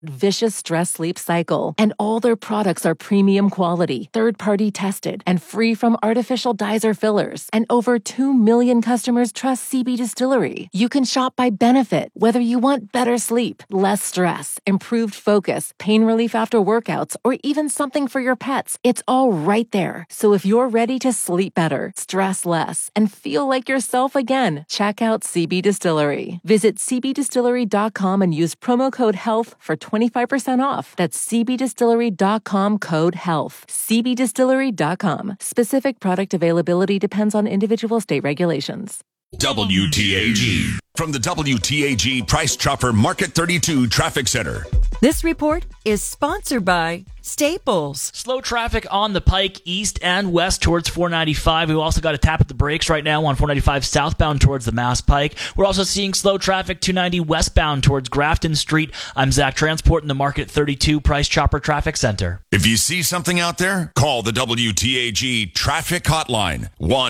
vicious stress sleep cycle. And all their products are premium quality, third-party tested, and free from artificial dyes or fillers. And over 2 million customers trust CB Distillery. You can shop by benefit, whether you want better sleep, less stress, improved focus, pain relief after workouts, or even something for your pets. It's all right there. So if you're ready to sleep better, stress less, and feel like yourself again, check out CB Distillery. Visit cbdistillery.com and use promo code HEALTH for 25% off. That's cbdistillery.com, code HEALTH. cbdistillery.com. Specific product availability depends on individual state regulations. WTAG. From the WTAG Price Chopper Market 32 Traffic Center. This report is sponsored by Staples. Slow traffic on the Pike east and west towards 495. We've also got a tap at the brakes right now on 495 southbound towards the Mass Pike. We're also seeing slow traffic 290 westbound towards Grafton Street. I'm Zach Transport in the Market 32 Price Chopper Traffic Center. If you see something out there, call the WTAG Traffic Hotline,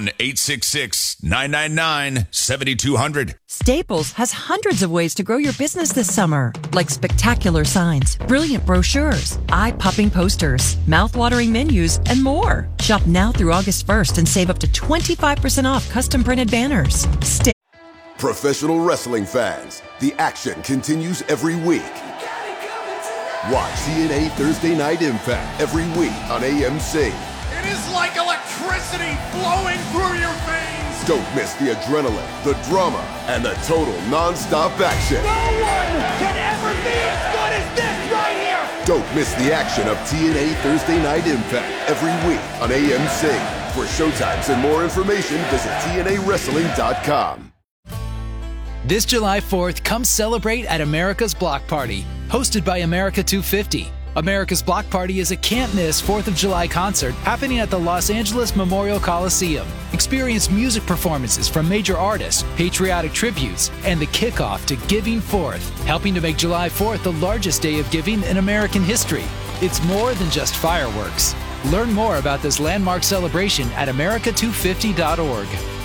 1-866-999-7200. Staples has hundreds of ways to grow your business this summer, like spectacular signs, brilliant brochures, eye-popping posters, mouth-watering menus, and more. Shop now through August 1st and save up to 25% off custom printed banners. Professional wrestling fans, the action continues every week. Watch TNA Thursday Night Impact every week on AMC. It is like electricity flowing through your veins. Don't miss the adrenaline, the drama, and the total non-stop action. No one can ever be as good as this right here. Don't miss the action of TNA Thursday Night Impact every week on AMC. For showtimes and more information, visit TNAWrestling.com. This July 4th, come celebrate at America's Block Party, hosted by America 250. America's Block Party is a can't-miss 4th of July concert happening at the Los Angeles Memorial Coliseum. Experience music performances from major artists, patriotic tributes, and the kickoff to Giving Forth, helping to make July 4th the largest day of giving in American history. It's more than just fireworks. Learn more about this landmark celebration at america250.org.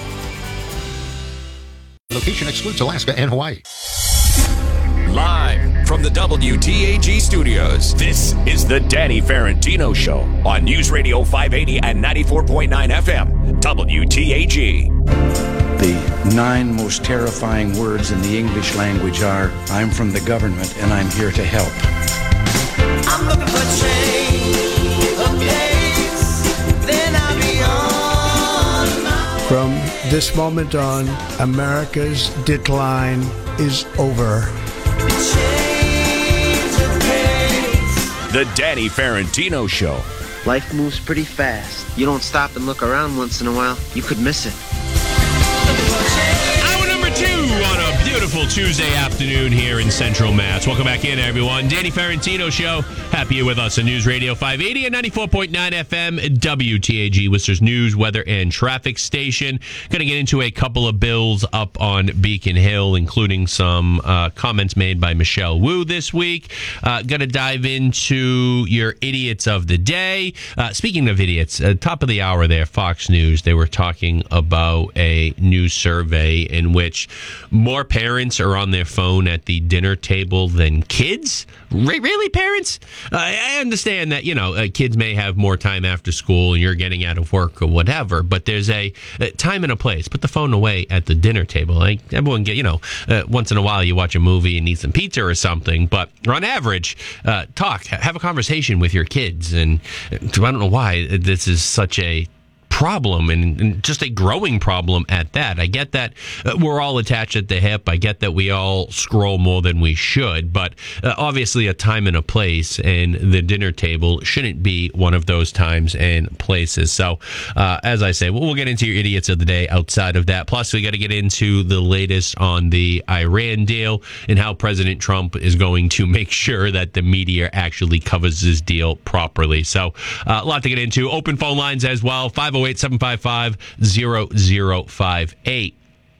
Location excludes Alaska and Hawaii. Live from the WTAG studios, this is the Danny Ferentino Show on News Radio 580 and 94.9 FM, WTAG. The 9 most terrifying words in the English language are, I'm from the government and I'm here to help. I'm looking for change of pace, then I'll be on my way. From this moment on, America's decline is over. The Danny Ferentino Show. Life moves pretty fast. You don't stop and look around once in a while, you could miss it. Hour number 2 on a beautiful Tuesday afternoon here in Central Mass. Welcome back in, everyone. Danny Ferentino Show. Happy you're with us on News Radio 580 and 94.9 FM, WTAG, Worcester's news, weather, and traffic station. Going to get into a couple of bills up on Beacon Hill, including some comments made by Michelle Wu this week. Going to dive into your idiots of the day. Speaking of idiots, top of the hour there, Fox News, they were talking about a new survey in which more parents are on their phone at the dinner table than kids. Really, parents? I understand that, kids may have more time after school and you're getting out of work or whatever, but there's a time and a place. Put the phone away at the dinner table. Like, everyone once in a while you watch a movie and eat some pizza or something, but on average, have a conversation with your kids. And I don't know why this is such a problem and just a growing problem at that. I get that we're all attached at the hip. I get that we all scroll more than we should, but obviously a time and a place, and the dinner table shouldn't be one of those times and places. So as I say, we'll get into your idiots of the day outside of that. Plus, we got to get into the latest on the Iran deal and how President Trump is going to make sure that the media actually covers this deal properly. So a lot to get into. Open phone lines as well, 508-755-0058.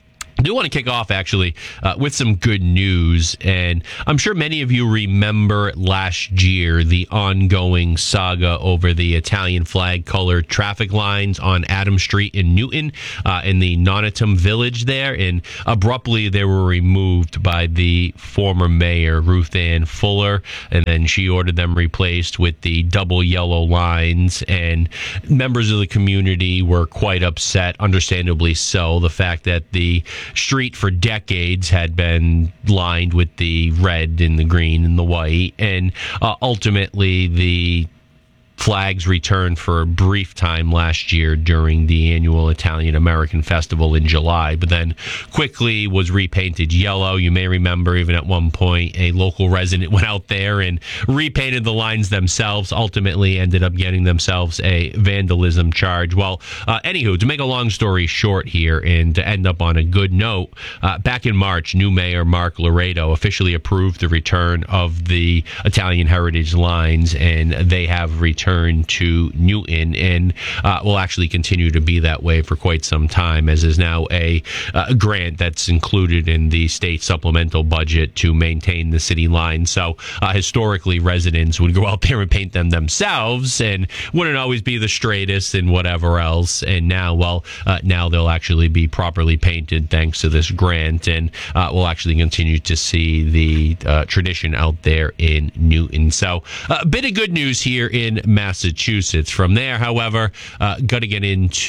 do want to kick off, actually, with some good news. And I'm sure many of you remember last year the ongoing saga over the Italian flag-colored traffic lines on Adam Street in Newton, in the Nonitum Village there. And abruptly, they were removed by the former mayor, Ruth Ann Fuller. And then she ordered them replaced with the double yellow lines. And members of the community were quite upset, understandably so. The fact that the street for decades had been lined with the red and the green and the white, and ultimately the flags returned for a brief time last year during the annual Italian American Festival in July, but then quickly was repainted yellow. You may remember even at one point a local resident went out there and repainted the lines themselves, ultimately ended up getting themselves a vandalism charge. Well, anywho, to make a long story short here and to end up on a good note, back in March, new mayor Mark Loredo officially approved the return of the Italian heritage lines, and they have returned to Newton, and will actually continue to be that way for quite some time, as is now a grant that's included in the state supplemental budget to maintain the city line. So historically, residents would go out there and paint them themselves and wouldn't always be the straightest and whatever else. And now, well, now they'll actually be properly painted thanks to this grant, and we'll actually continue to see the tradition out there in Newton. So a bit of good news here in Massachusetts. From there, however, got to get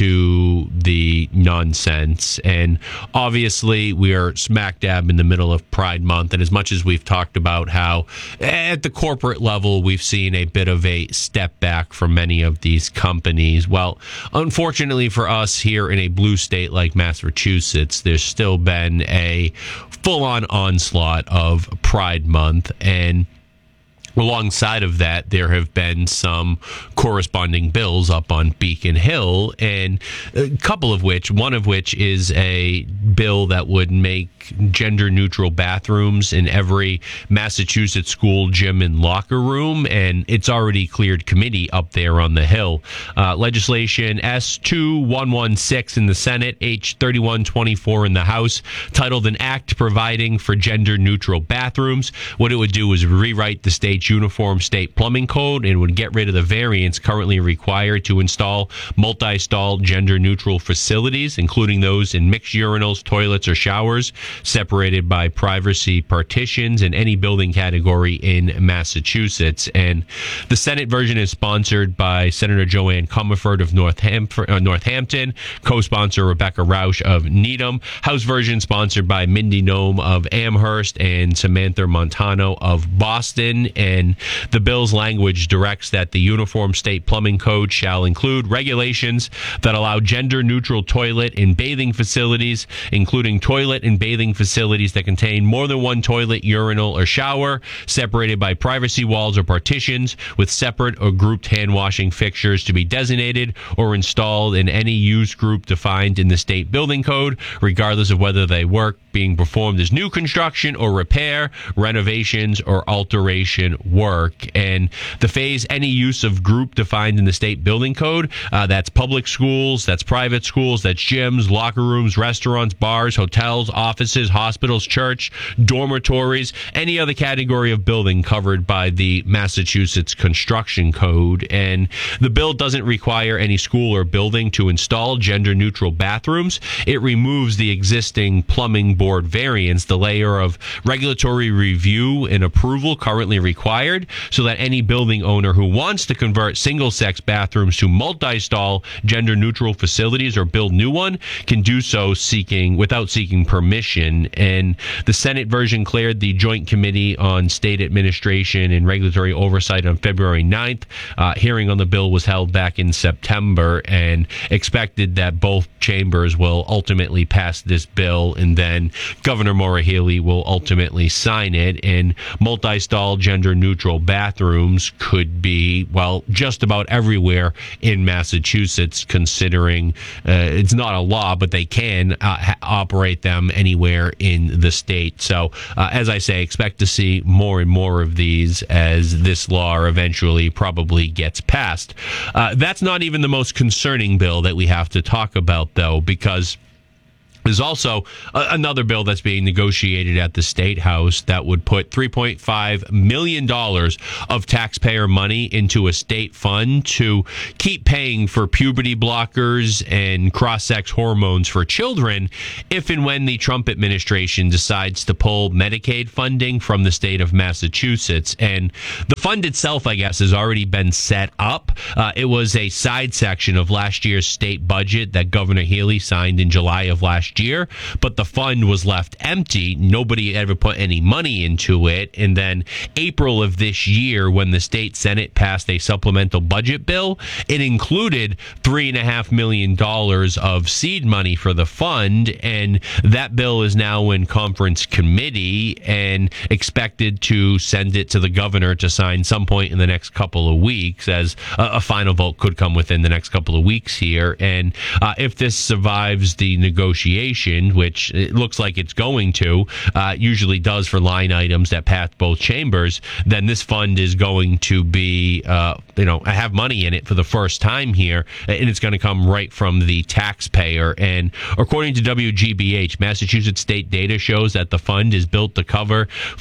into the nonsense. And obviously, we are smack dab in the middle of Pride Month. And as much as we've talked about how at the corporate level, we've seen a bit of a step back from many of these companies. Well, unfortunately for us here in a blue state like Massachusetts, there's still been a full-on onslaught of Pride Month. And alongside of that, there have been some corresponding bills up on Beacon Hill, and a couple of which, one of which is a bill that would make gender-neutral bathrooms in every Massachusetts school gym and locker room, and it's already cleared committee up there on the Hill. Legislation S2116 in the Senate, H3124 in the House, titled An Act Providing for Gender-Neutral Bathrooms. What it would do is rewrite the state's uniform state plumbing code and would get rid of the variants currently required to install multi-stall gender-neutral facilities, including those in mixed urinals, toilets, or showers, separated by privacy partitions in any building category in Massachusetts. And the Senate version is sponsored by Senator Joanne Comerford of Northampton, co-sponsor Rebecca Rausch of Needham. House version sponsored by Mindy Nome of Amherst and Samantha Montano of Boston. And the bill's language directs that the Uniform State Plumbing Code shall include regulations that allow gender-neutral toilet and bathing facilities, including toilet and bathing facilities that contain more than one toilet, urinal, or shower, separated by privacy walls or partitions, with separate or grouped hand-washing fixtures to be designated or installed in any use group defined in the state building code, regardless of whether they work being performed as new construction or repair, renovations, or alteration work. And the phase any use of group defined in the state building code, that's public schools, that's private schools, that's gyms, locker rooms, restaurants, bars, hotels, offices, hospitals, church, dormitories, any other category of building covered by the Massachusetts Construction Code. And the bill doesn't require any school or building to install gender-neutral bathrooms. It removes the existing plumbing board variance, the layer of regulatory review and approval currently required, so that any building owner who wants to convert single-sex bathrooms to multi-stall gender-neutral facilities or build new one can do so without seeking permission. And the Senate version cleared the Joint Committee on State Administration and Regulatory Oversight on February 9th. Hearing on the bill was held back in September, and expected that both chambers will ultimately pass this bill, and then Governor Maura Healey will ultimately sign it. And multi-stall gender-neutral bathrooms could be, well, just about everywhere in Massachusetts, considering it's not a law, but they can operate them anywhere in the state. So, as I say, expect to see more and more of these as this law eventually probably gets passed. That's not even the most concerning bill that we have to talk about, though, because There's also another bill that's being negotiated at the State House that would put $3.5 million of taxpayer money into a state fund to keep paying for puberty blockers and cross-sex hormones for children if and when the Trump administration decides to pull Medicaid funding from the state of Massachusetts. And the fund itself, I guess, has already been set up. It was a side section of last year's state budget that Governor Healey signed in July of last year, but the fund was left empty. Nobody ever put any money into it. And then April of this year, when the state Senate passed a supplemental budget bill, it included $3.5 million of seed money for the fund. And that bill is now in conference committee and expected to send it to the governor to sign some point in the next couple of weeks, as a final vote could come within the next couple of weeks here. And if this survives the negotiation, which it looks like it's going to, usually does for line items that pass both chambers, then this fund is going to be, have money in it for the first time here, and it's going to come right from the taxpayer. And according to WGBH, Massachusetts state data shows that the fund is built to cover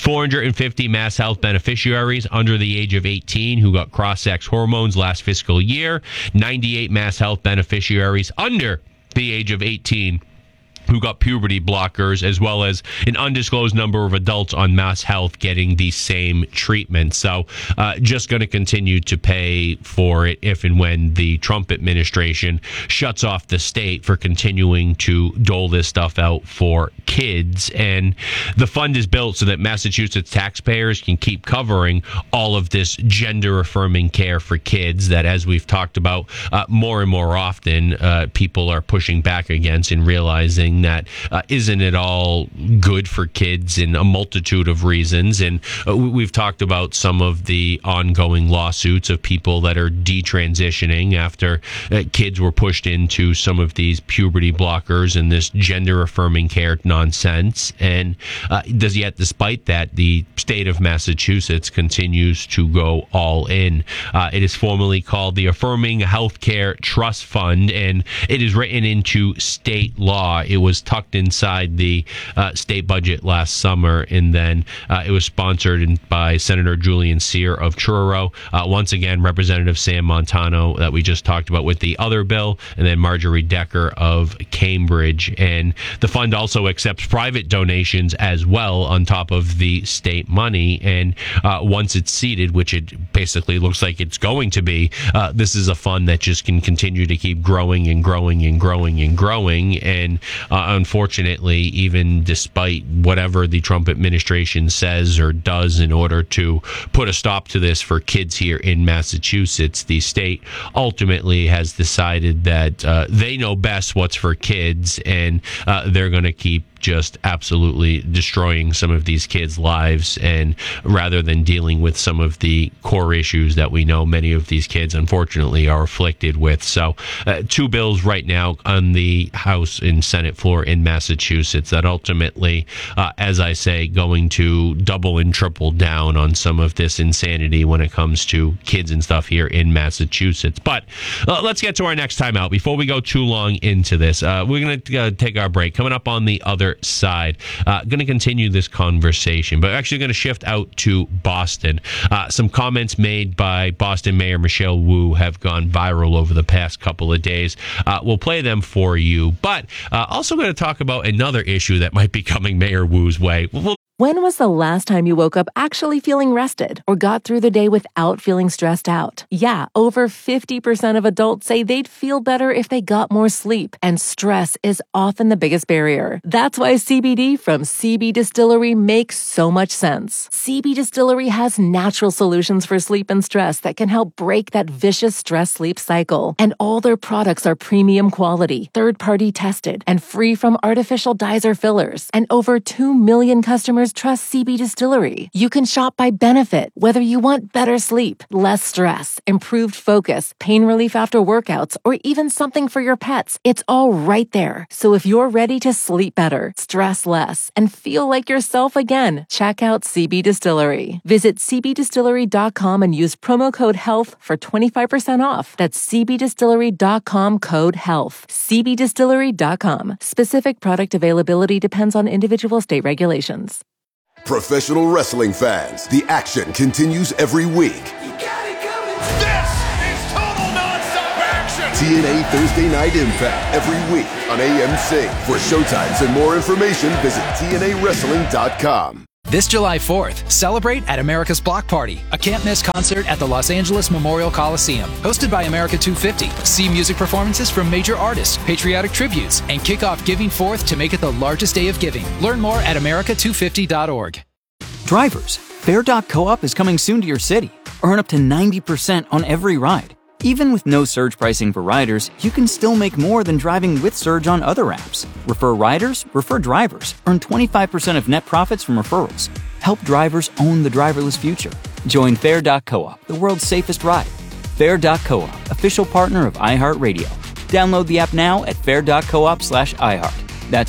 450 Mass Health beneficiaries under the age of 18 who got cross-sex hormones last fiscal year, 98 Mass Health beneficiaries under the age of 18 who got puberty blockers, as well as an undisclosed number of adults on Mass Health getting the same treatment. So just going to continue to pay for it if and when the Trump administration shuts off the state for continuing to dole this stuff out for kids. And the fund is built so that Massachusetts taxpayers can keep covering all of this gender-affirming care for kids that, as we've talked about more and more often, people are pushing back against and realizing that isn't at all good for kids in a multitude of reasons. And we've talked about some of the ongoing lawsuits of people that are detransitioning after kids were pushed into some of these puberty blockers and this gender affirming care nonsense. And yet, despite that, the state of Massachusetts continues to go all in. It is formally called the Affirming Healthcare Trust Fund, and it is written into state law. It was tucked inside the state budget last summer, and then it was sponsored by Senator Julian Cyr of Truro. Once again, Representative Sam Montano that we just talked about with the other bill, and then Marjorie Decker of Cambridge. And the fund also accepts private donations as well on top of the state money. And once it's seated, which it basically looks like it's going to be, this is a fund that just can continue to keep growing and growing and growing and growing. And unfortunately, even despite whatever the Trump administration says or does in order to put a stop to this for kids here in Massachusetts, the state ultimately has decided that they know best what's for kids, and they're going to keep just absolutely destroying some of these kids' lives, and rather than dealing with some of the core issues that we know many of these kids unfortunately are afflicted with. So two bills right now on the House and Senate floor in Massachusetts that ultimately, as I say, going to double and triple down on some of this insanity when it comes to kids and stuff here in Massachusetts. But let's get to our next time out. Before we go too long into this, we're going to take our break. Coming up on the other side, going to continue this conversation, but actually going to shift out to Boston. Some comments made by Boston Mayor Michelle Wu have gone viral over the past couple of days. We'll play them for you, but also going to talk about another issue that might be coming Mayor Wu's way. When was the last time you woke up actually feeling rested or got through the day without feeling stressed out? Yeah, over 50% of adults say they'd feel better if they got more sleep, and stress is often the biggest barrier. That's why CBD from CB Distillery makes so much sense. CB Distillery has natural solutions for sleep and stress that can help break that vicious stress-sleep cycle. And all their products are premium quality, third-party tested, and free from artificial dyes or fillers. And over 2 million customers customers trust CB Distillery. You can shop by benefit, whether you want better sleep, less stress, improved focus, pain relief after workouts, or even something for your pets. It's all right there. So if you're ready to sleep better, stress less, and feel like yourself again, check out CB Distillery. Visit cbdistillery.com and use promo code HEALTH for 25% off. That's cbdistillery.com code HEALTH. cbdistillery.com. Specific product availability depends on individual state regulations. Professional wrestling fans, the action continues every week. This is total nonstop action. TNA Thursday Night Impact every week on AMC. For showtimes and more information, visit TNAWrestling.com. This July 4th, celebrate at America's Block Party, a can't-miss concert at the Los Angeles Memorial Coliseum. Hosted by America 250. See music performances from major artists, patriotic tributes, and kick off Giving Forth to make it the largest day of giving. Learn more at america250.org. Drivers, Fair.coop is coming soon to your city. Earn up to 90% on every ride. Even with no surge pricing for riders, you can still make more than driving with Surge on other apps. Refer riders, refer drivers. Earn 25% of net profits from referrals. Help drivers own the driverless future. Join Fair.coop, the world's safest ride. Fair.coop, official partner of iHeartRadio. Download the app now at fair.coop/iHeart. That's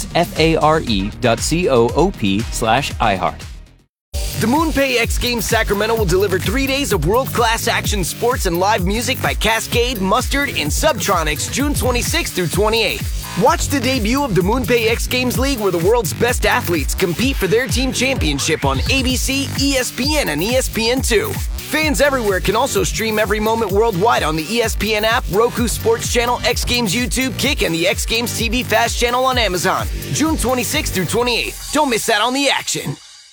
FARE.coop/iHeart. The MoonPay X Games Sacramento will deliver 3 days of world-class action sports and live music by Cascade, Mustard, and Subtronics June 26th through 28th. Watch the debut of the MoonPay X Games League, where the world's best athletes compete for their team championship on ABC, ESPN, and ESPN2. Fans everywhere can also stream every moment worldwide on the ESPN app, Roku Sports Channel, X Games YouTube, Kick, and the X Games TV Fast channel on Amazon. June 26th through 28th. Don't miss out on the action.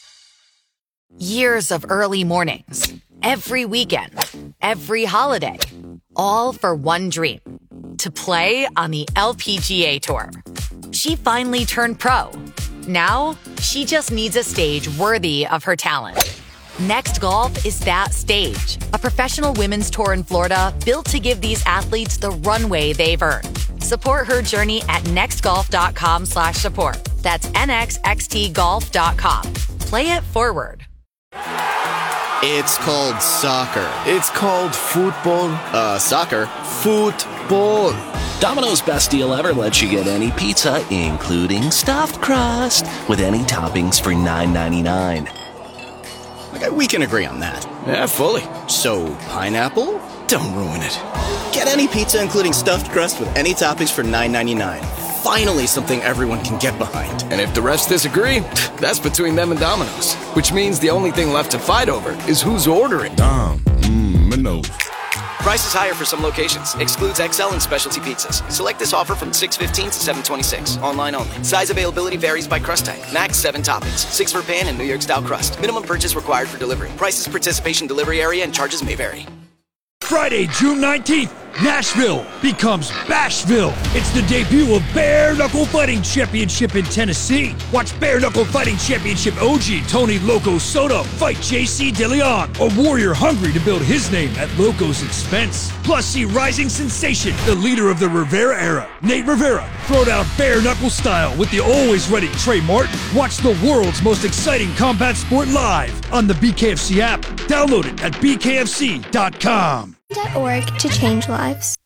Years of early mornings, every weekend, every holiday, all for one dream, to play on the LPGA Tour. She finally turned pro. Now, she just needs a stage worthy of her talent. Next Golf is that stage, a professional women's tour in Florida built to give these athletes the runway they've earned. Support her journey at nextgolf.com/support. That's nxxtgolf.com. Play it forward. It's called soccer. It's called football. Soccer. Football. Domino's Best Deal Ever lets you get any pizza, including stuffed crust, with any toppings for $9.99. Okay, we can agree on that. Yeah, fully. So, pineapple? Don't ruin it. Get any pizza, including stuffed crust, with any toppings for $9.99. Finally something everyone can get behind. And if the rest disagree, that's between them and Domino's. Which means the only thing left to fight over is who's ordering. Domino's. Price is higher for some locations. Excludes XL and specialty pizzas. Select this offer from 6/15 to 7/26. Online only. Size availability varies by crust type. Max 7 toppings. 6 for pan and New York style crust. Minimum purchase required for delivery. Prices, participation, delivery area, and charges may vary. Friday, June 19th, Nashville becomes Bashville. It's the debut of Bare Knuckle Fighting Championship in Tennessee. Watch Bare Knuckle Fighting Championship OG Tony Loco Soto fight JC DeLeon, a warrior hungry to build his name at Loco's expense. Plus, see rising sensation, the leader of the Rivera era, Nate Rivera, throw down bare knuckle style with the always ready Trey Martin. Watch the world's most exciting combat sport live on the BKFC app. Download it at bkfc.com. .org to change lives.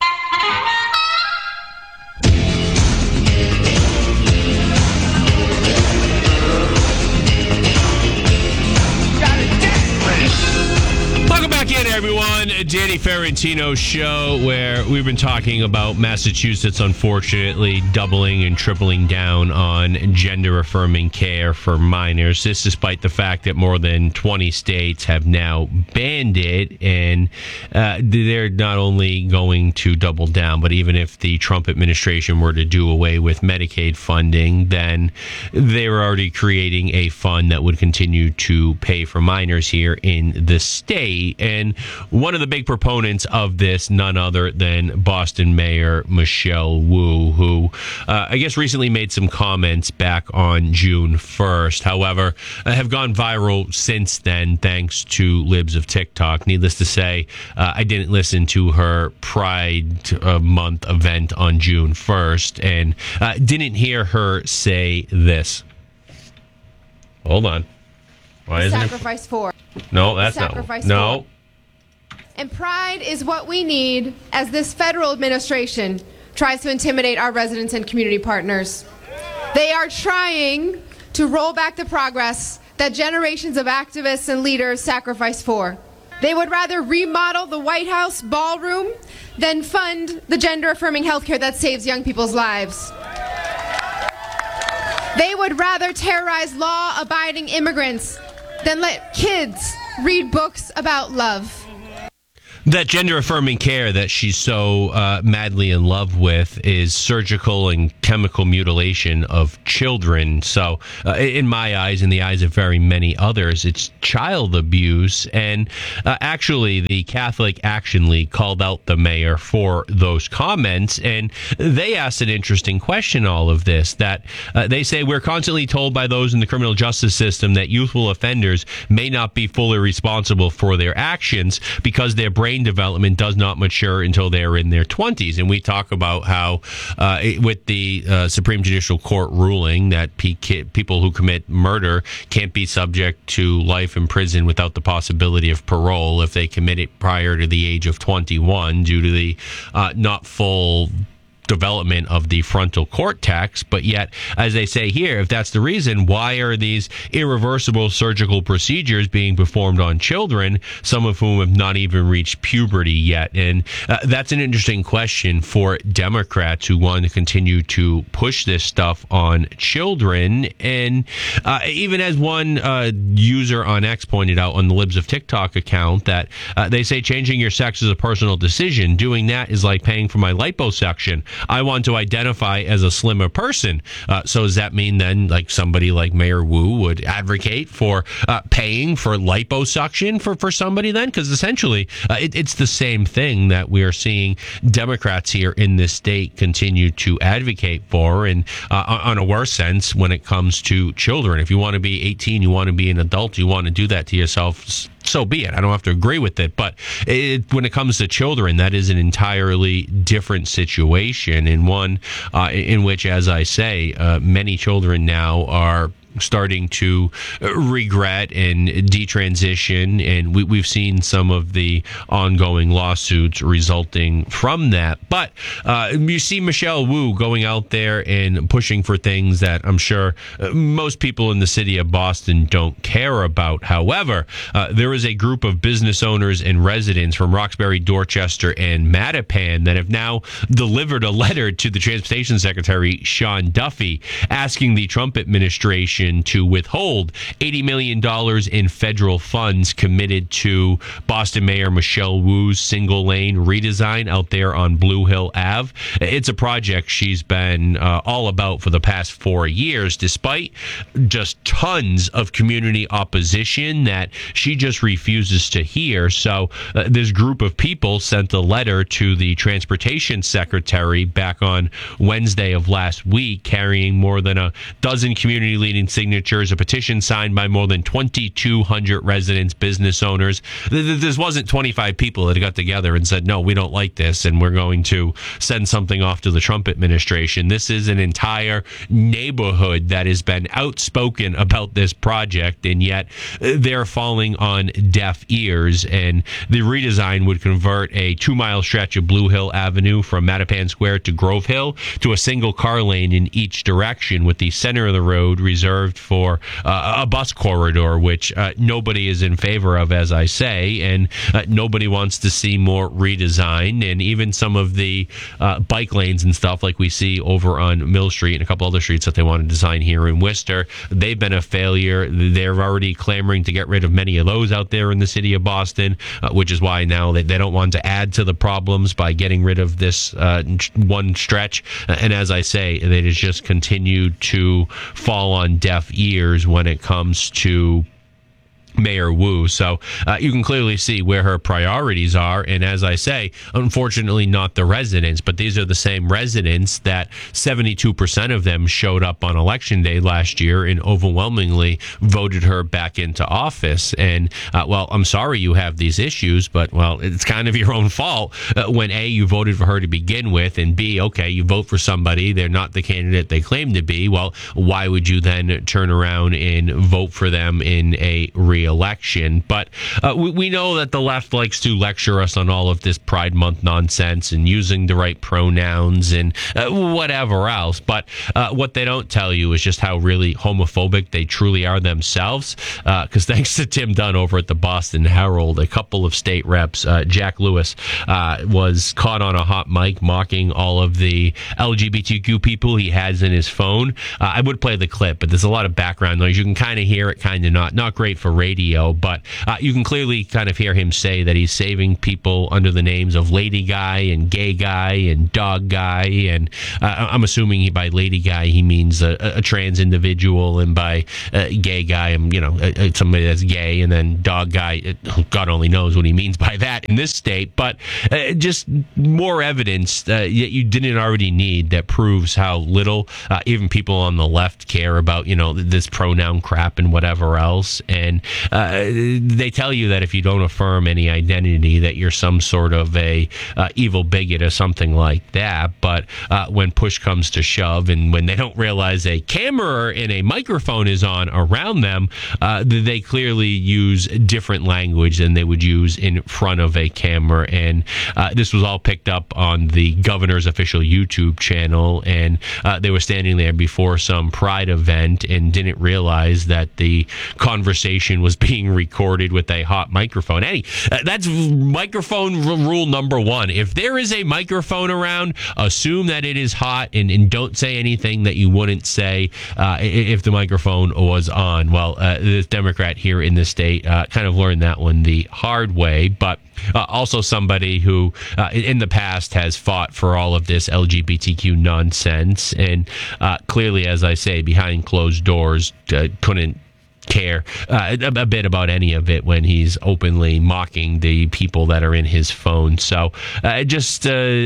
Welcome back in, everyone. Danny Ferentino show, where we've been talking about Massachusetts, unfortunately, doubling and tripling down on gender-affirming care for minors. This despite the fact that more than 20 states have now banned it, and they're not only going to double down, but even if the Trump administration were to do away with Medicaid funding, then they're already creating a fund that would continue to pay for minors here in the state. And one of the big proponents of this, none other than Boston Mayor Michelle Wu, who I guess recently made some comments back on June 1st. However, have gone viral since then thanks to libs of TikTok. Needless to say, I didn't listen to her Pride Month event on June 1st and didn't hear her say this. Hold on. Why isn't sacrifice for. No, that's not. Sacrifice No. And pride is what we need as this federal administration tries to intimidate our residents and community partners. They are trying to roll back the progress that generations of activists and leaders sacrificed for. They would rather remodel the White House ballroom than fund the gender-affirming healthcare that saves young people's lives. They would rather terrorize law-abiding immigrants than let kids read books about love. That gender-affirming care that she's so madly in love with is surgical and chemical mutilation of children. So, in my eyes, in the eyes of very many others, it's child abuse. And actually, the Catholic Action League called out the mayor for those comments. And they asked an interesting question, all of this, that they say, we're constantly told by those in the criminal justice system that youthful offenders may not be fully responsible for their actions because their brain development does not mature until they're in their 20s. And we talk about how with the Supreme Judicial Court ruling that people who commit murder can't be subject to life in prison without the possibility of parole if they commit it prior to the age of 21 due to the not full development of the frontal cortex. But yet, as they say here, if that's the reason, why are these irreversible surgical procedures being performed on children, some of whom have not even reached puberty yet? And that's an interesting question for Democrats who want to continue to push this stuff on children. And even as one user on X pointed out on the Libs of TikTok account, that they say changing your sex is a personal decision. Doing that is like paying for my liposuction. I want to identify as a slimmer person. So does that mean then, like somebody like Mayor Wu would advocate for paying for liposuction for somebody then? Because essentially, it's the same thing that we are seeing Democrats here in this state continue to advocate for, and on a worse sense when it comes to children. If you want to be 18, you want to be an adult, you want to do that to yourself, so be it. I don't have to agree with it. But when it comes to children, that is an entirely different situation, and one in which, as I say, many children now are starting to regret and detransition, and we've seen some of the ongoing lawsuits resulting from that. But you see Michelle Wu going out there and pushing for things that I'm sure most people in the city of Boston don't care about. However, there is a group of business owners and residents from Roxbury, Dorchester, and Mattapan that have now delivered a letter to the Transportation Secretary, Sean Duffy, asking the Trump administration to withhold $80 million in federal funds committed to Boston Mayor Michelle Wu's single-lane redesign out there on Blue Hill Ave. It's a project she's been all about for the past 4 years, despite just tons of community opposition that she just refuses to hear. So this group of people sent a letter to the Transportation Secretary back on Wednesday of last week, carrying more than a dozen community-leading signatures, a petition signed by more than 2,200 residents, business owners. This wasn't 25 people that got together and said, no, we don't like this, and we're going to send something off to the Trump administration. This is an entire neighborhood that has been outspoken about this project, and yet they're falling on deaf ears. And the redesign would convert a 2-mile stretch of Blue Hill Avenue from Mattapan Square to Grove Hill to a single car lane in each direction, with the center of the road reserved for a bus corridor, which nobody is in favor of, as I say, and nobody wants to see more redesign. And even some of the bike lanes and stuff like we see over on Mill Street and a couple other streets that they want to design here in Worcester, they've been a failure. They're already clamoring to get rid of many of those out there in the city of Boston, which is why now they don't want to add to the problems by getting rid of this one stretch. And as I say, it has just continued to fall on deaf ears when it comes to Mayor Wu. So you can clearly see where her priorities are. And as I say, unfortunately not the residents, but these are the same residents that 72% of them showed up on Election Day last year and overwhelmingly voted her back into office. And, well, I'm sorry you have these issues, but, well, it's kind of your own fault when A, you voted for her to begin with, and B, okay, you vote for somebody, they're not the candidate they claim to be. Well, why would you then turn around and vote for them in a re-election? But we know that the left likes to lecture us on all of this Pride Month nonsense and using the right pronouns and whatever else. But what they don't tell you is just how really homophobic they truly are themselves. Because thanks to Tim Dunn over at the Boston Herald, a couple of state reps, Jack Lewis, was caught on a hot mic mocking all of the LGBTQ people he has in his phone. I would play the clip, but there's a lot of background noise. You can kind of hear it, kind of not. Not great for radio, but you can clearly kind of hear him say that he's saving people under the names of lady guy and gay guy and dog guy. And I'm assuming by lady guy, he means a trans individual, and by gay guy, somebody that's gay, and then dog guy, God only knows what he means by that in this state. But just more evidence that you didn't already need that proves how little even people on the left care about, this pronoun crap and whatever else. And they tell you that if you don't affirm any identity, that you're some sort of a evil bigot or something like that. But when push comes to shove, and when they don't realize a camera and a microphone is on around them, they clearly use different language than they would use in front of a camera. And this was all picked up on the governor's official YouTube channel, and they were standing there before some Pride event and didn't realize that the conversation was being recorded with a hot microphone. Eddie, that's microphone rule number one. If there is a microphone around, assume that it is hot, and don't say anything that you wouldn't say if the microphone was on. Well, this Democrat here in the state kind of learned that one the hard way, but also somebody who in the past has fought for all of this LGBTQ nonsense, and clearly, as I say, behind closed doors, couldn't care a bit about any of it when he's openly mocking the people that are in his phone. So it just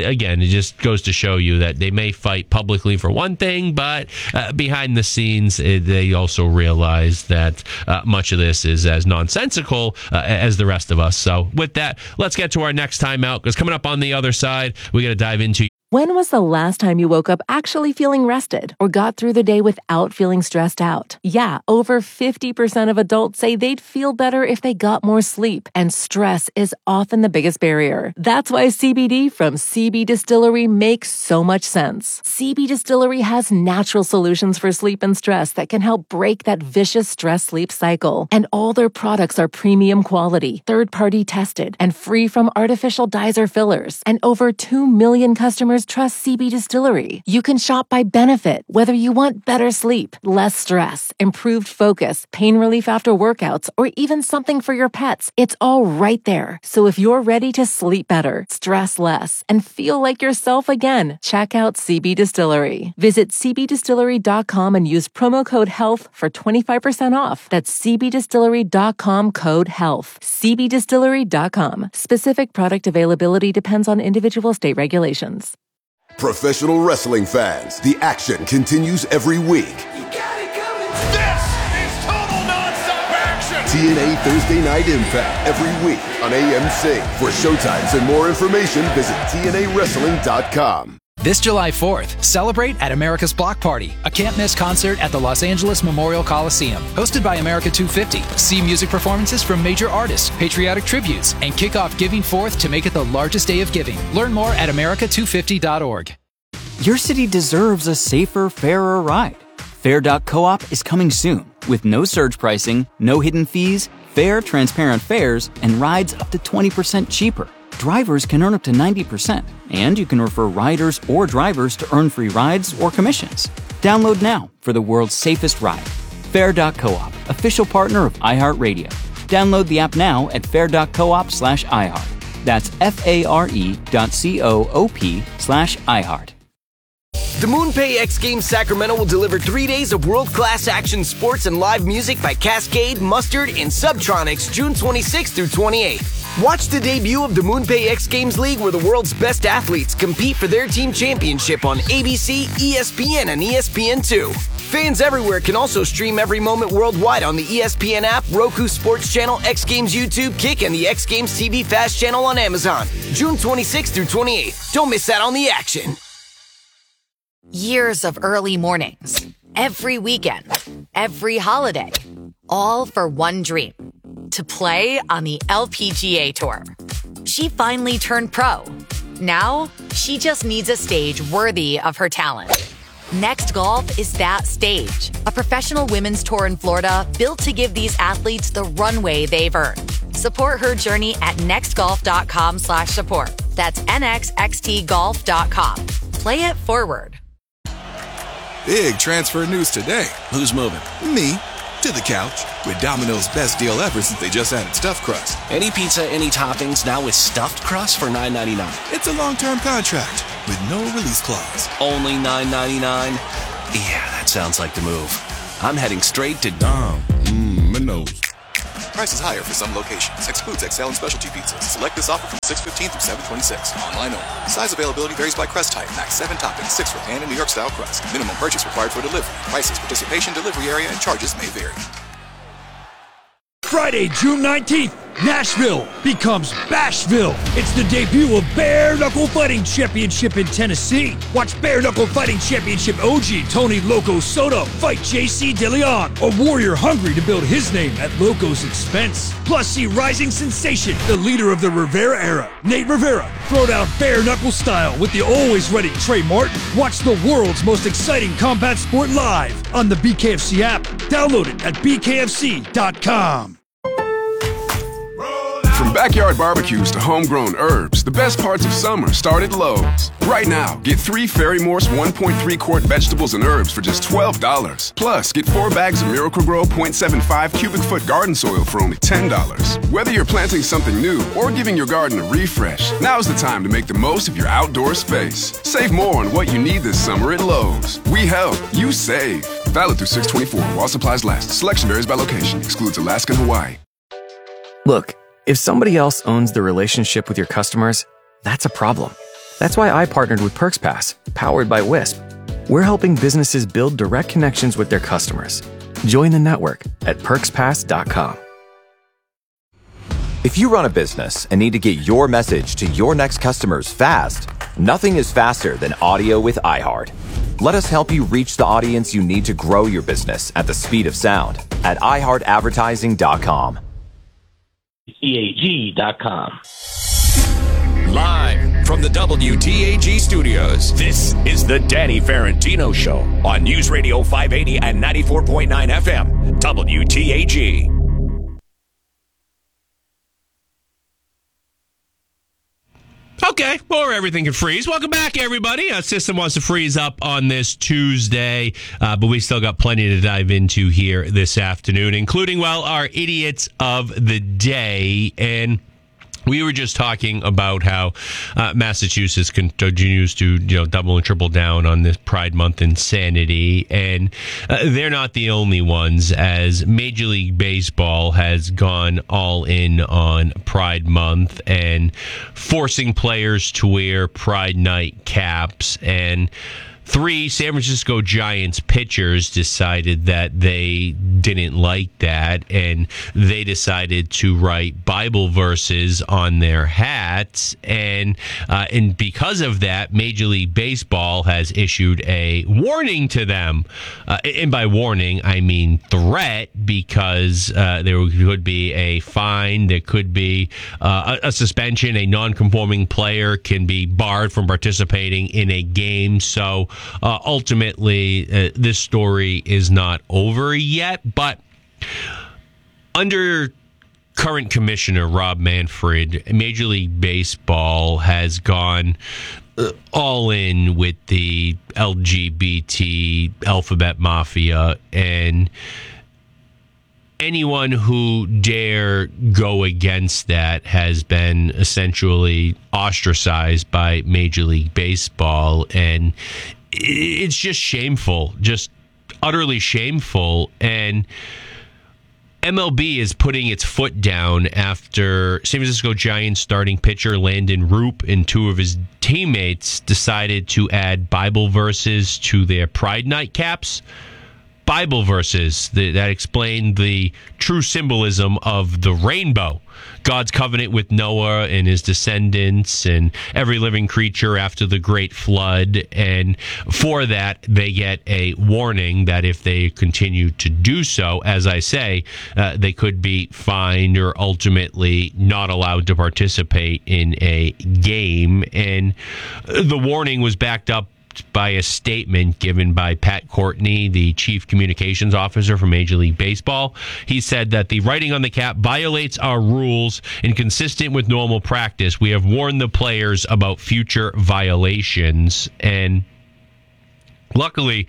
goes to show you that they may fight publicly for one thing, but behind the scenes, they also realize that much of this is as nonsensical as the rest of us. So with that, let's get to our next timeout, because coming up on the other side, we got to dive into. When was the last time you woke up actually feeling rested or got through the day without feeling stressed out? Yeah, over 50% of adults say they'd feel better if they got more sleep, and stress is often the biggest barrier. That's why CBD from CB Distillery makes so much sense. CB Distillery has natural solutions for sleep and stress that can help break that vicious stress-sleep cycle. And all their products are premium quality, third-party tested, and free from artificial dyes or fillers. And over 2 million customers trust CB Distillery. You can shop by benefit, whether you want better sleep, less stress, improved focus, pain relief after workouts, or even something for your pets. It's all right there. So if you're ready to sleep better, stress less, and feel like yourself again, check out CB Distillery. Visit cbdistillery.com and use promo code HEALTH for 25% off. That's cbdistillery.com, code HEALTH. cbdistillery.com. Specific product availability depends on individual state regulations. Professional wrestling fans, the action continues every week. This is total nonstop action! TNA Thursday Night Impact every week on AMC. For showtimes and more information, visit TNAWrestling.com. This July 4th, celebrate at America's Block Party, a can't-miss concert at the Los Angeles Memorial Coliseum. Hosted by America 250. See music performances from major artists, patriotic tributes, and kick off Giving Forth to make it the largest day of giving. Learn more at america250.org. Your city deserves a safer, fairer ride. Fair.coop is coming soon with no surge pricing, no hidden fees, fair, transparent fares, and rides up to 20% cheaper. Drivers can earn up to 90%, and you can refer riders or drivers to earn free rides or commissions. Download now for the world's safest ride. Fair.coop, official partner of iHeartRadio. Download the app now at fair.coop/iHeart. That's FARE.coop/iHeart. The MoonPay X Games Sacramento will deliver 3 days of world-class action sports and live music by Cascade, Mustard, and Subtronics June 26th through 28th. Watch the debut of the MoonPay X Games League where the world's best athletes compete for their team championship on ABC, ESPN, and ESPN2. Fans everywhere can also stream every moment worldwide on the ESPN app, Roku Sports Channel, X Games YouTube, Kick, and the X Games TV Fast channel on Amazon. June 26th through 28th. Don't miss out on the action. Years of early mornings, every weekend, every holiday, all for one dream, to play on the LPGA Tour. She finally turned pro. Now, she just needs a stage worthy of her talent. Next Golf is that stage, a professional women's tour in Florida built to give these athletes the runway they've earned. Support her journey at nextgolf.com/support. That's nxxtgolf.com. Play it forward. Big transfer news today. Who's moving? Me. To the couch. With Domino's best deal ever since they just added stuffed crust. Any pizza, any toppings, now with stuffed crust for $9.99. It's a long-term contract with no release clause. Only $9.99? Yeah, that sounds like the move. I'm heading straight to Domino's. Prices higher for some locations. Excludes XL and specialty pizzas. Select this offer from 6/15 through 7/26. Online only. Size availability varies by crust type. Max 7 toppings, 6 for pan and New York style crust. Minimum purchase required for delivery. Prices, participation, delivery area, and charges may vary. Friday, June 19th, Nashville becomes Bashville. It's the debut of Bare Knuckle Fighting Championship in Tennessee. Watch Bare Knuckle Fighting Championship OG Tony Loco Soto fight JC DeLeon, a warrior hungry to build his name at Loco's expense. Plus, see rising sensation, the leader of the Rivera era, Nate Rivera, throw down bare knuckle style with the always ready Trey Martin. Watch the world's most exciting combat sport live on the BKFC app. Download it at bkfc.com. From backyard barbecues to homegrown herbs, the best parts of summer start at Lowe's. Right now, get 3 Ferry Morse 1.3 quart vegetables and herbs for just $12. Plus, get 4 bags of Miracle-Gro 0.75 cubic foot garden soil for only $10. Whether you're planting something new or giving your garden a refresh, now's the time to make the most of your outdoor space. Save more on what you need this summer at Lowe's. We help, you save. Valid through 6/24 while supplies last. Selection varies by location. Excludes Alaska and Hawaii. Look, if somebody else owns the relationship with your customers, that's a problem. That's why I partnered with PerksPass, powered by Wisp. We're helping businesses build direct connections with their customers. Join the network at perkspass.com. If you run a business and need to get your message to your next customers fast, nothing is faster than audio with iHeart. Let us help you reach the audience you need to grow your business at the speed of sound at iHeartAdvertising.com. TAG.com. Live from the WTAG studios, this is the Danny Ferentino Show on News Radio 580 and 94.9 FM, WTAG. Okay, or everything can freeze. Welcome back, everybody. System wants to freeze up on this Tuesday, but we still got plenty to dive into here this afternoon, including, well, our idiots of the day. And we were just talking about how Massachusetts continues to, double and triple down on this Pride Month insanity, and they're not the only ones, as Major League Baseball has gone all in on Pride Month and forcing players to wear Pride Night caps. And 3 San Francisco Giants pitchers decided that they didn't like that, and they decided to write Bible verses on their hats. And because of that, Major League Baseball has issued a warning to them. And by warning, I mean threat, because there could be a fine, there could be a suspension. A non-conforming player can be barred from participating in a game. So ultimately, this story is not over yet, but under current commissioner Rob Manfred, Major League Baseball has gone all in with the LGBT alphabet mafia, and anyone who dare go against that has been essentially ostracized by Major League Baseball. And it's just shameful, just utterly shameful. And MLB is putting its foot down after San Francisco Giants starting pitcher Landon Roop and two of his teammates decided to add Bible verses to their Pride Night caps. Bible verses that explain the true symbolism of the rainbow. God's covenant with Noah and his descendants and every living creature after the great flood. And for that, they get a warning that if they continue to do so, as I say, they could be fined or ultimately not allowed to participate in a game. And the warning was backed up by a statement given by Pat Courtney, the chief communications officer for Major League Baseball. He said that the writing on the cap violates our rules and consistent with normal practice. We have warned the players about future violations. And luckily,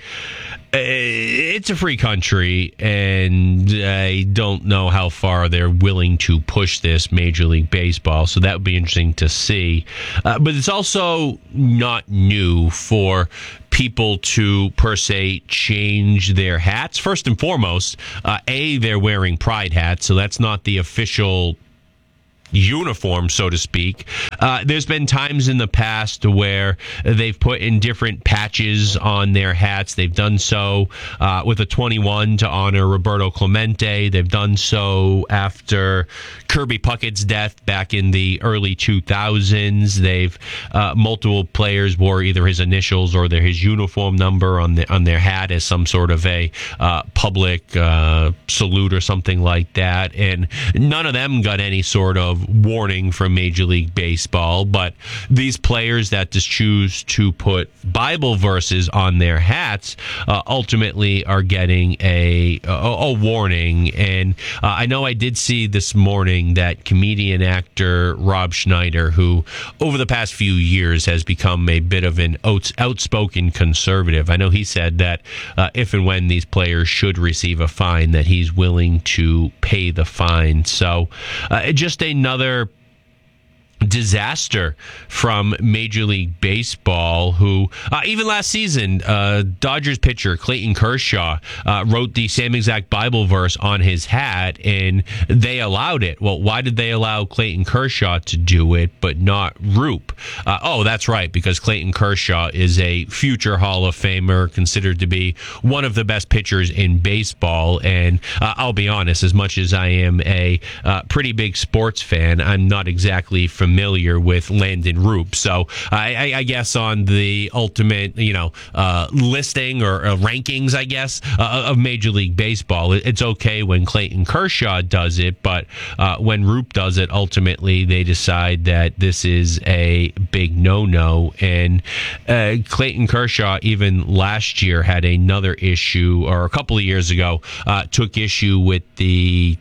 it's a free country, and I don't know how far they're willing to push this, Major League Baseball, so that would be interesting to see. But it's also not new for people to, per se, change their hats. First and foremost, they're wearing Pride hats, so that's not the official uniform, so to speak. There's been times in the past where they've put in different patches on their hats. They've done so with a 21 to honor Roberto Clemente. They've done so after Kirby Puckett's death back in the early 2000s. They've multiple players wore either his initials or his uniform number on their hat as some sort of a public salute or something like that. And none of them got any sort of warning from Major League Baseball, but these players that just choose to put Bible verses on their hats ultimately are getting a warning. And I know I did see this morning that comedian actor Rob Schneider, who over the past few years has become a bit of an outspoken conservative. I know he said that if and when these players should receive a fine, that he's willing to pay the fine. So just another disaster from Major League Baseball, who even last season, Dodgers pitcher Clayton Kershaw wrote the same exact Bible verse on his hat, and they allowed it. Well, why did they allow Clayton Kershaw to do it, but not Roop? That's right, because Clayton Kershaw is a future Hall of Famer, considered to be one of the best pitchers in baseball. And I'll be honest, as much as I am a pretty big sports fan, I'm not exactly familiar with Landon Roop. So I guess on the ultimate, listing or rankings, I guess, of Major League Baseball, it's okay when Clayton Kershaw does it, but when Roop does it, ultimately they decide that this is a big no-no. And Clayton Kershaw, even last year, had another issue, or a couple of years ago, took issue with the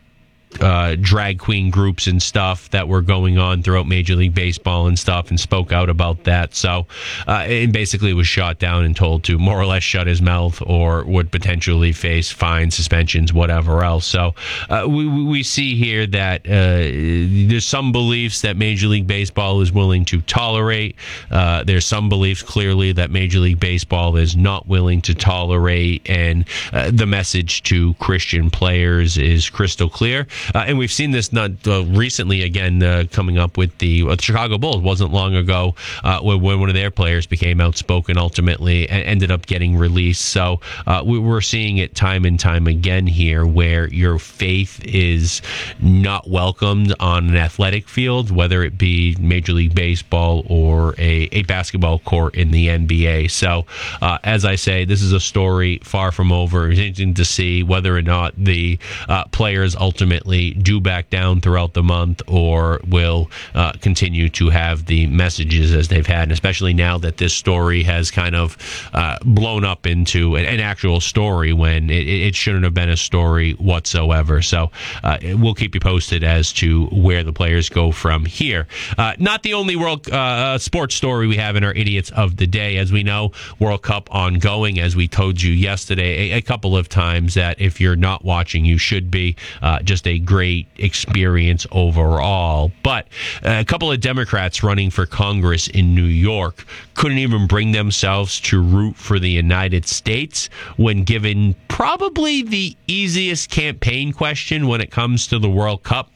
drag queen groups and stuff that were going on throughout Major League Baseball and stuff, and spoke out about that. So and basically was shot down and told to more or less shut his mouth, or would potentially face fines, suspensions, whatever else. So we see here that there's some beliefs that Major League Baseball is willing to tolerate. There's some beliefs clearly that Major League Baseball is not willing to tolerate, and the message to Christian players is crystal clear. And we've seen this not recently, again, coming up with the Chicago Bulls. It wasn't long ago when one of their players became outspoken, ultimately, and ended up getting released. So we're seeing it time and time again here, where your faith is not welcomed on an athletic field, whether it be Major League Baseball or a basketball court in the NBA. So as I say, this is a story far from over. It's interesting to see whether or not the players ultimately do back down throughout the month, or will continue to have the messages as they've had, and especially now that this story has kind of blown up into an actual story when it shouldn't have been a story whatsoever. So we'll keep you posted as to where the players go from here. Not the only world sports story we have in our Idiots of the Day. As we know, World Cup ongoing, as we told you yesterday a couple of times, that if you're not watching, you should be. Just a a great experience overall. But a couple of Democrats running for Congress in New York couldn't even bring themselves to root for the United States when given probably the easiest campaign question when it comes to the World Cup.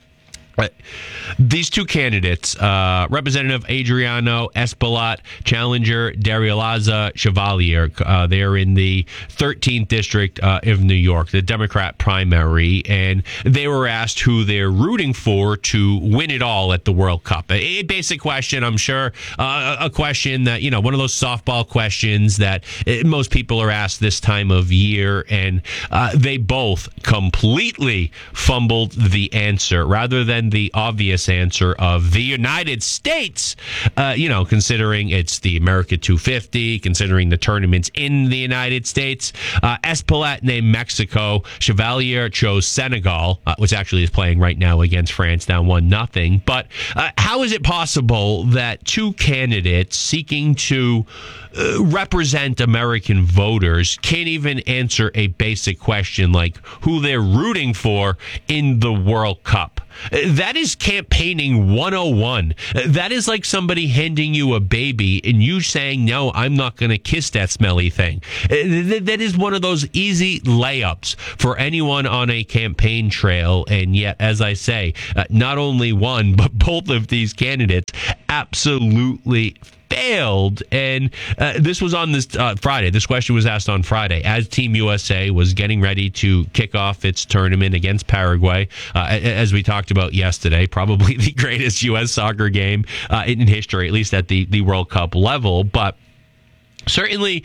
These two candidates, Representative Adriano Espaillat, challenger Darrealiza Chevalier, they're in the 13th district of New York, the Democrat primary, and they were asked who they're rooting for to win it all at the World Cup. A basic question, I'm sure, a question that, one of those softball questions that most people are asked this time of year, and they both completely fumbled the answer rather than the obvious answer of the United States, considering it's the America 250, considering the tournaments in the United States. Espaillat named Mexico. Chevalier chose Senegal, which actually is playing right now against France, down 1-0. But how is it possible that two candidates seeking to represent American voters can't even answer a basic question like who they're rooting for in the World Cup? That is campaigning 101. That is like somebody handing you a baby and you saying, no, I'm not going to kiss that smelly thing. That is one of those easy layups for anyone on a campaign trail. And yet, as I say, not only one, but both of these candidates absolutely failed. And this was on this Friday. This question was asked on Friday as Team USA was getting ready to kick off its tournament against Paraguay. As we talked about yesterday, probably the greatest U.S. soccer game in history, at least at the World Cup level. But certainly,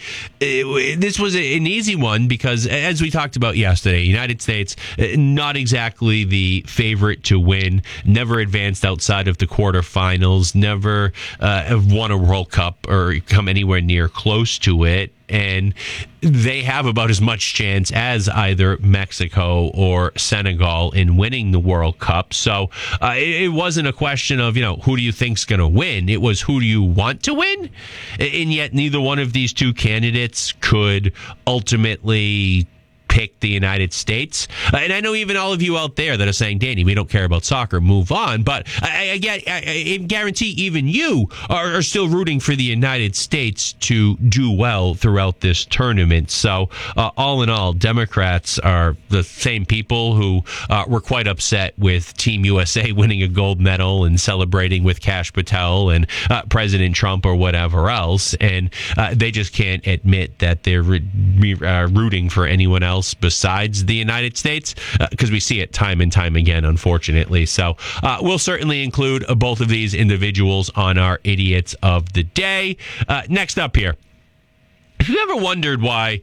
this was an easy one because, as we talked about yesterday, United States, not exactly the favorite to win, never advanced outside of the quarterfinals, never have won a World Cup or come anywhere near close to it. And they have about as much chance as either Mexico or Senegal in winning the World Cup. So it wasn't a question of, who do you think's going to win? It was who do you want to win? And yet neither one of these two candidates could ultimately pick the United States. And I know even all of you out there that are saying, Danny, we don't care about soccer, move on. But I guarantee even you are still rooting for the United States to do well throughout this tournament. So all in all, Democrats are the same people who were quite upset with Team USA winning a gold medal and celebrating with Kash Patel and President Trump or whatever else. And they just can't admit that they're rooting for anyone else besides the United States, because we see it time and time again, unfortunately. So we'll certainly include both of these individuals on our Idiots of the Day. Next up here, have you ever wondered why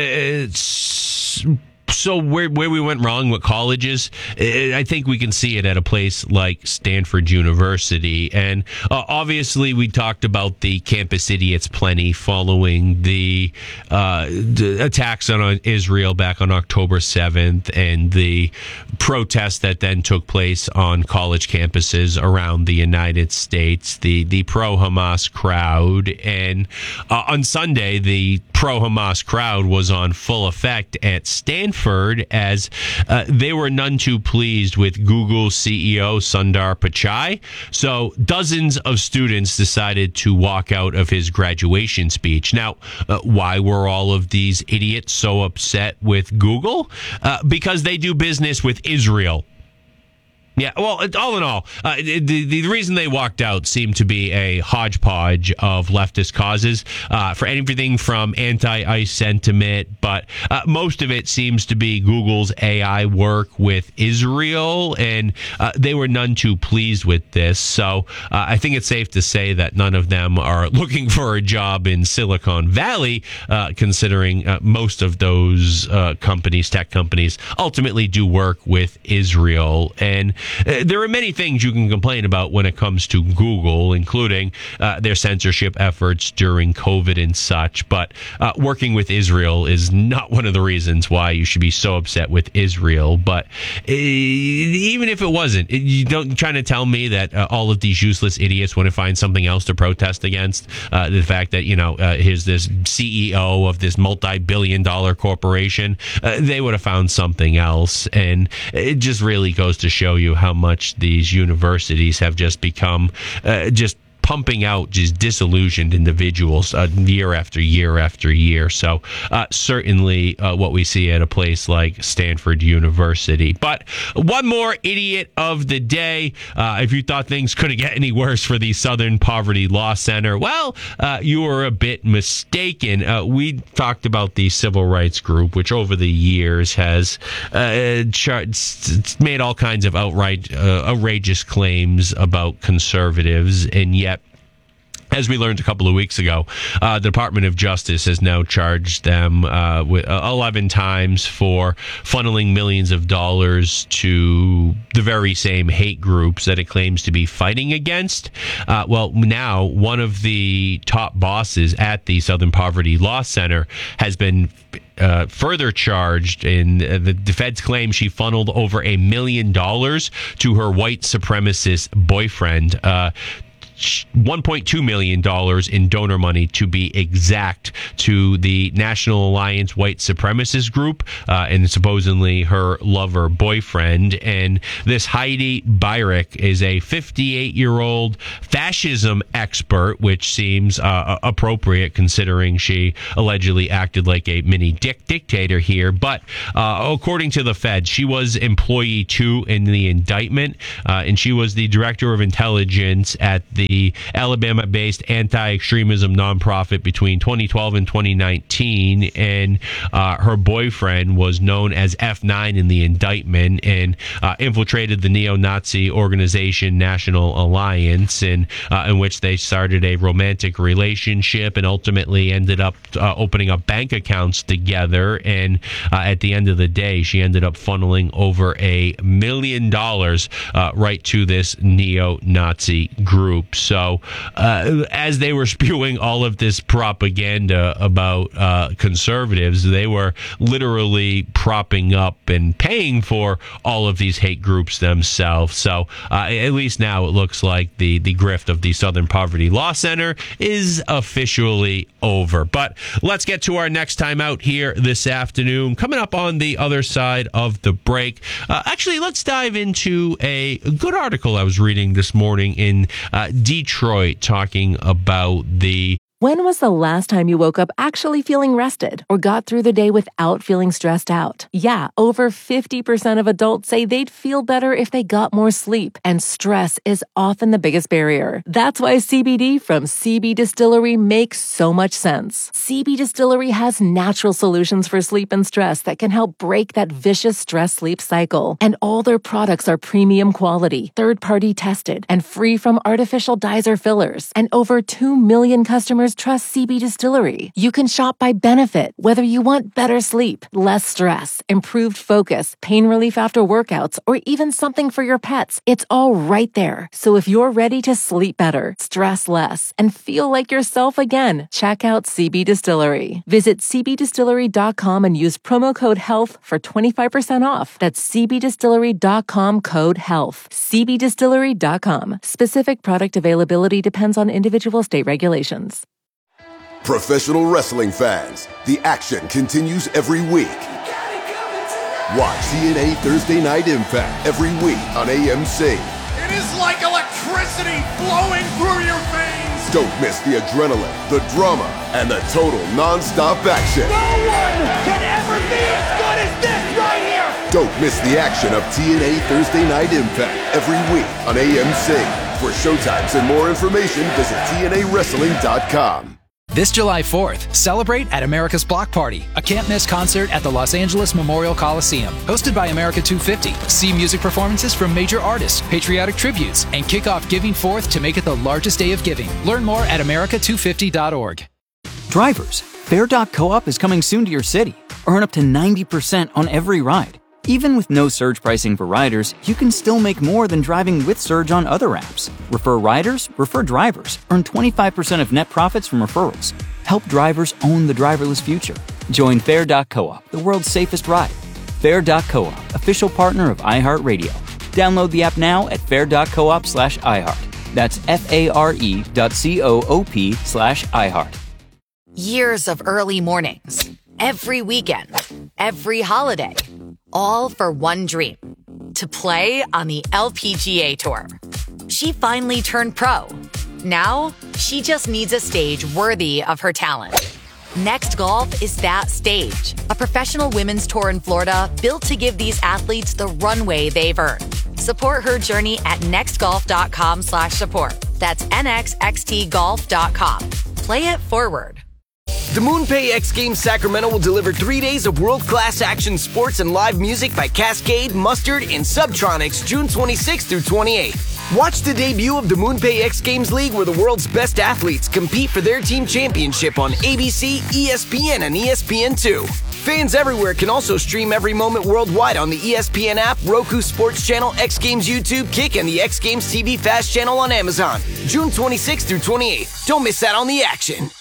where we went wrong with colleges? I think we can see it at a place like Stanford University. And obviously, we talked about the campus idiots plenty following the attacks on Israel back on October 7th and the protests that then took place on college campuses around the United States, the pro-Hamas crowd. And on Sunday, the pro-Hamas crowd was on full effect at Stanford as they were none too pleased with Google CEO Sundar Pichai. So dozens of students decided to walk out of his graduation speech. Now, why were all of these idiots so upset with Google? Because they do business with Israel. Yeah, well, all in all, the reason they walked out seemed to be a hodgepodge of leftist causes for everything from anti-ICE sentiment, but most of it seems to be Google's AI work with Israel, and they were none too pleased with this. So I think it's safe to say that none of them are looking for a job in Silicon Valley, considering most of those tech companies, ultimately do work with Israel. And there are many things you can complain about when it comes to Google, including their censorship efforts during COVID and such. But working with Israel is not one of the reasons why you should be so upset with Israel. But even if it wasn't, you don't trying to tell me that all of these useless idiots want to find something else to protest against. The fact that, here's this CEO of this multi-billion-dollar corporation. They would have found something else. And it just really goes to show you how much these universities have just become just pumping out just disillusioned individuals year after year after year. So certainly what we see at a place like Stanford University. But one more idiot of the day. If you thought things couldn't get any worse for the Southern Poverty Law Center, well, you were a bit mistaken. We talked about the Civil Rights Group, which over the years has made all kinds of outright outrageous claims about conservatives, and yet, as we learned a couple of weeks ago, the Department of Justice has now charged them with 11 times for funneling millions of dollars to the very same hate groups that it claims to be fighting against. Well, now one of the top bosses at the Southern Poverty Law Center has been further charged in the feds claim she funneled over $1 million to her white supremacist boyfriend. $1.2 million in donor money, to be exact, to the National Alliance White Supremacist Group and supposedly her lover boyfriend. And this Heidi Beirich is a 58-year-old fascism expert, which seems appropriate considering she allegedly acted like a mini dictator here. But according to the Fed, she was employee 2 in the indictment, and she was the director of intelligence at the Alabama-based anti-extremism nonprofit between 2012 and 2019, and her boyfriend was known as F9 in the indictment and infiltrated the neo-Nazi organization National Alliance, in which they started a romantic relationship and ultimately ended up opening up bank accounts together. And at the end of the day, she ended up funneling over $1 million right to this neo-Nazi group. So as they were spewing all of this propaganda about conservatives, they were literally propping up and paying for all of these hate groups themselves. So at least now it looks like the grift of the Southern Poverty Law Center is officially over. But let's get to our next time out here this afternoon. Coming up on the other side of the break, actually, let's dive into a good article I was reading this morning in Detroit talking about the... When was the last time you woke up actually feeling rested or got through the day without feeling stressed out? Yeah, over 50% of adults say they'd feel better if they got more sleep, and stress is often the biggest barrier. That's why CBD from CB Distillery makes so much sense. CB Distillery has natural solutions for sleep and stress that can help break that vicious stress-sleep cycle. And all their products are premium quality, third-party tested, and free from artificial dyes or fillers. And over 2 million customers trust CB Distillery. You can shop by benefit, whether you want better sleep, less stress, improved focus, pain relief after workouts, or even something for your pets. It's all right there. So if you're ready to sleep better, stress less, and feel like yourself again, check out CB Distillery. Visit cbdistillery.com and use promo code HEALTH for 25% off. That's cbdistillery.com, code HEALTH. cbdistillery.com. Specific product availability depends on individual state regulations. Professional wrestling fans, the action continues every week. Watch TNA Thursday Night Impact every week on AMC. It is like electricity flowing through your veins. Don't miss the adrenaline, the drama, and the total non-stop action. No one can ever be as good as this right here. Don't miss the action of TNA Thursday Night Impact every week on AMC. For showtimes and more information, visit TNAWrestling.com. This July 4th, celebrate at America's Block Party, a can't-miss concert at the Los Angeles Memorial Coliseum. Hosted by America 250. See music performances from major artists, patriotic tributes, and kick off Giving Forth to make it the largest day of giving. Learn more at america250.org. Drivers, Bear Dock Co-op is coming soon to your city. Earn up to 90% on every ride. Even with no surge pricing for riders, you can still make more than driving with Surge on other apps. Refer riders, refer drivers. Earn 25% of net profits from referrals. Help drivers own the driverless future. Join Fair.coop, the world's safest ride. Fair.coop, official partner of iHeartRadio. Download the app now at fair.coop/iHeart. That's FARE.coop/iHeart. Years of early mornings, every weekend, every holiday, all for one dream, to play on the LPGA Tour. She finally turned pro. Now, she just needs a stage worthy of her talent. Next Golf is that stage, a professional women's tour in Florida built to give these athletes the runway they've earned. Support her journey at nextgolf.com/support. That's nxxtgolf.com. Play it forward. The MoonPay X Games Sacramento will deliver 3 days of world-class action sports and live music by Cascade, Mustard, and Subtronics June 26th through 28th. Watch the debut of the MoonPay X Games League, where the world's best athletes compete for their team championship on ABC, ESPN, and ESPN2. Fans everywhere can also stream every moment worldwide on the ESPN app, Roku Sports Channel, X Games YouTube, Kick, and the X Games TV Fast channel on Amazon. June 26th through 28th. Don't miss out on the action.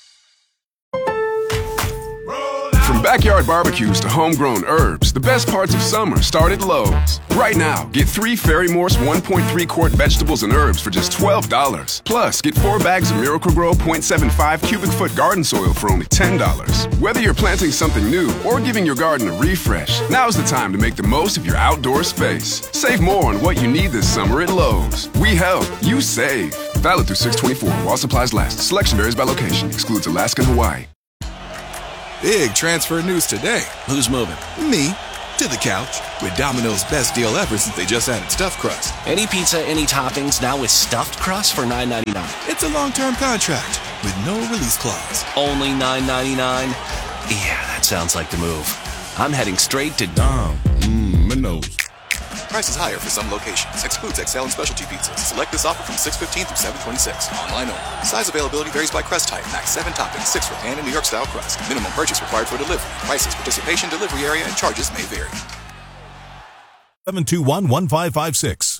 From backyard barbecues to homegrown herbs, the best parts of summer start at Lowe's. Right now, get 3 Fairy Morse 1.3-quart vegetables and herbs for just $12. Plus, get 4 bags of Miracle-Gro 0.75 cubic foot garden soil for only $10. Whether you're planting something new or giving your garden a refresh, now's the time to make the most of your outdoor space. Save more on what you need this summer at Lowe's. We help, you save. Valid through 6/24 while supplies last. Selection varies by location. Excludes Alaska and Hawaii. Big transfer news today. Who's moving? Me. To the couch. With Domino's best deal ever since they just added stuffed crust. Any pizza, any toppings, now with stuffed crust for $9.99. It's a long-term contract with no release clause. Only $9.99? Yeah, that sounds like the move. I'm heading straight to Domino's. Prices higher for some locations. Excludes XL and specialty pizzas. Select this offer from 6/15 through 7/26. Online only. Size availability varies by crust type. Max 7 toppings, 6 for pan and New York style crust. Minimum purchase required for delivery. Prices, participation, delivery area, and charges may vary. 721-1556.